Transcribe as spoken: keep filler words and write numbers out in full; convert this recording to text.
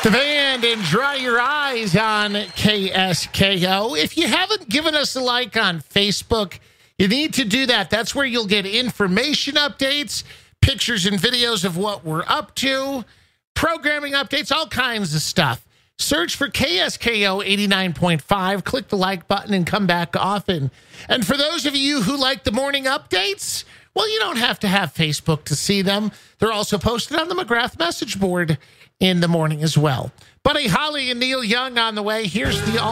The band and Dry Your Eyes on K S K O. If you haven't given us a like on Facebook, you need to do that. That's where you'll get information updates, pictures and videos of what we're up to, programming updates, all kinds of stuff. Search for K S K O eighty-nine point five, click the like button, and come back often. And for those of you who like the morning updates, well, you don't have to have Facebook to see them. They're also posted on the McGrath message board in the morning as well. Buddy Holly and Neil Young on the way. Here's the all